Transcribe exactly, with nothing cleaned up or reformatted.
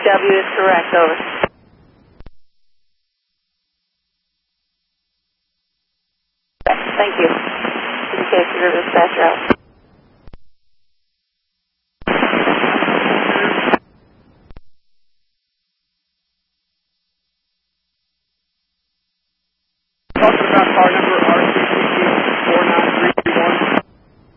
W is correct, over. Thank you. Indication for dispatch route.